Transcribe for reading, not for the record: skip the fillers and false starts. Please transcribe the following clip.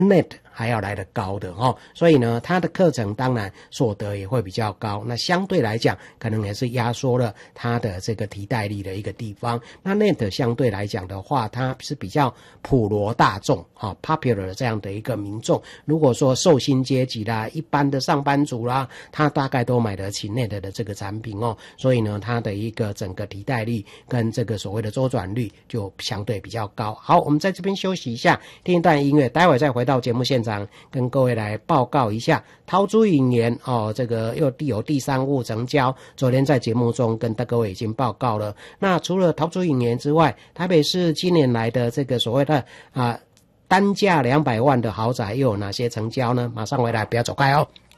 Net 还要来得高的所以呢，它的课程当然所得也会比较高，那相对来讲可能也是压缩了它的这个替代力的一个地方。那 Net 相对来讲的话，它是比较普罗大众popular 这样的一个民众，如果说受薪阶级啦、一般的上班族啦，他大概都买得起 Net 的这个产品所以呢，它的一个整个替代力跟这个所谓的周转率就相对比较高。好，我们在这边休息一下，听一段音乐，待会再回到节目现场，跟各位来报告一下陶朱隐园这个又有第3户成交，昨天在节目中跟各位已经报告了。那除了陶朱隐园之外，台北市今年来的这个所谓的单价200万的豪宅又有哪些成交呢？马上回来，不要走开哦。